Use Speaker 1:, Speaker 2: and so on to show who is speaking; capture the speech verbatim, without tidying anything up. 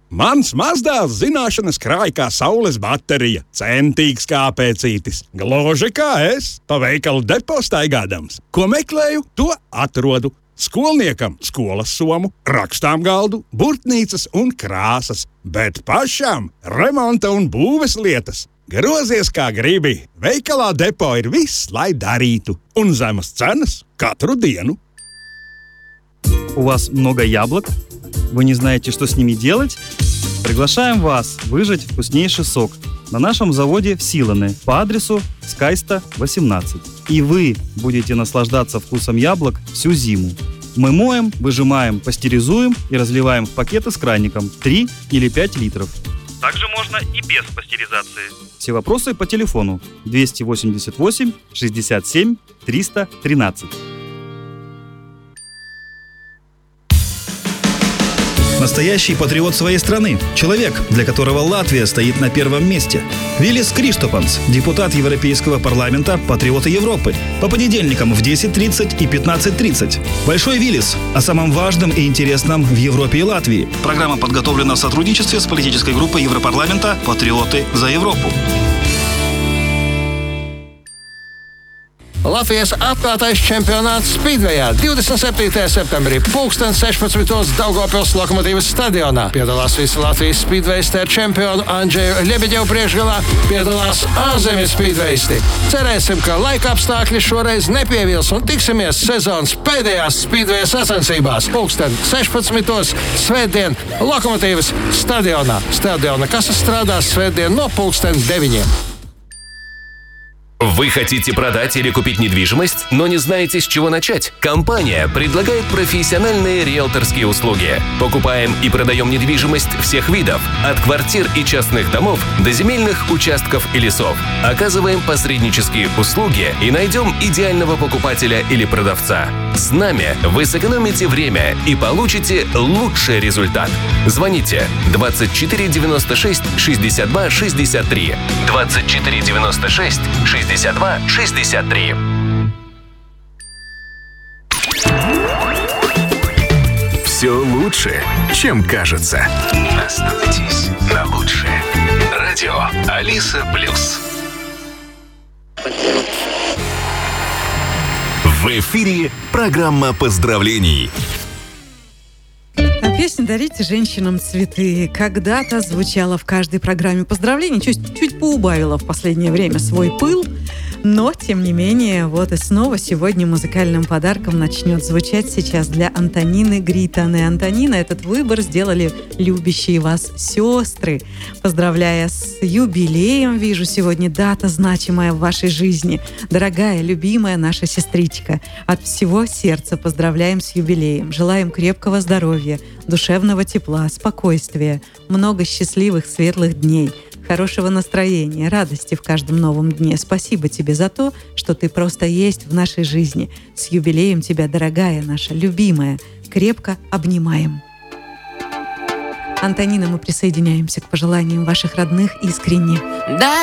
Speaker 1: Mans mazdēls zināšanas krāj kā saules baterija, centīgs kā pēcītis, gluži kā es, pa veikalu depo staigādams. Ko meklēju, to atrodu. Skolniekam skolas somu, rakstām galdu, burtnīcas un krāsas, bet pašam remonta un būves lietas. Grozies kā gribi, veikalā depo ir viss, lai darītu, un zemas cenas katru dienu.
Speaker 2: У вас много яблок? Вы не знаете, что с ними делать? Приглашаем вас выжать вкуснейший сок на нашем заводе в Силане по адресу Скайста, восемнадцать. И вы будете наслаждаться вкусом яблок всю зиму. Мы моем, выжимаем, пастеризуем и разливаем в пакеты с краником три или пять литров. Также можно и без пастеризации. Все вопросы по телефону двести восемьдесят восемь шестьдесят семь триста тринадцать.
Speaker 3: Настоящий патриот своей страны. Человек, для которого Латвия стоит на первом месте. Вилис Криштопанс, депутат Европейского парламента, патриоты Европы. По понедельникам в десять тридцать и пятнадцать тридцать. Большой Вилис о самом важном и интересном в Европе и Латвии. Программа подготовлена в сотрудничестве с политической группой Европарламента «Патриоты за Европу».
Speaker 4: Latvijas atklātais čempionāts Speedwayā divdesmit septītajā septembrī pulksten sešpadsmitos Daugavpils Lokomotīvas stadionā. Piedalās visi Latvijas speedwayster čempionu Andžeju Ļebeģevu priekšgalā, piedalās ārzemju speedwaysti. Cerēsim, ka laika apstākļi šoreiz nepievils un tiksimies sezonas pēdējās speedwaya sacensībās. Pulksten sešpadsmitos svētdien Lokomotīvas stadionā. Stadiona kasa strādās svētdien no pulksten deviņiem.
Speaker 5: Вы хотите продать или купить недвижимость, но не знаете, с чего начать? Компания предлагает профессиональные риэлторские услуги. Покупаем и продаем недвижимость всех видов, от квартир и частных домов до земельных участков и лесов. Оказываем посреднические услуги и найдем идеального покупателя или продавца. С нами вы сэкономите время и получите лучший результат. Звоните двадцать четыре девяносто шесть шестьдесят два шестьдесят три. двадцать четыре девяносто шесть шестьдесят два шестьдесят три.
Speaker 6: Все лучше, чем кажется. Остановитесь на лучшее. Радио Алиса Плюс. В эфире программа поздравлений.
Speaker 7: А песня «Дарите женщинам цветы» когда-то звучала в каждой программе поздравлений, чуть, чуть поубавила в последнее время свой пыл, но, тем не менее, вот и снова сегодня музыкальным подарком начнет звучать сейчас для Антонины Гританы. Антонина, этот выбор сделали любящие вас сестры. Поздравляя с юбилеем, вижу, сегодня дата значимая в вашей жизни. Дорогая, любимая наша сестричка, от всего сердца поздравляем с юбилеем. Желаем крепкого здоровья, душевного тепла, спокойствия, много счастливых, светлых дней, хорошего настроения, радости в каждом новом дне. Спасибо тебе за то, что ты просто есть в нашей жизни. С юбилеем тебя, дорогая наша, любимая. Крепко обнимаем. Антонина, мы присоединяемся к пожеланиям ваших родных искренне. Да.